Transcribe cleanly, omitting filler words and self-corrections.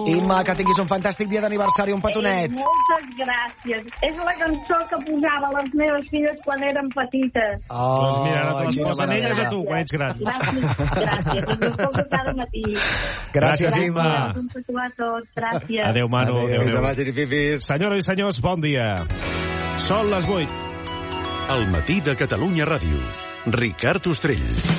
Imma, que tinguis un fantàstic dia d'aniversari, un petonet. Moltes gràcies. És la cançó que posava les meves filles quan eren petites. Doncs mira, ara te les posen elles a tu, quan ets gran. Gràcies. Us escolto cada matí. Gràcies, Imma. Un petó a tots. Gràcies. Adéu, Manu. Adéu. Senyores i senyors, bon dia. Són les 8. El matí de Catalunya Ràdio. Ricard Ostrell.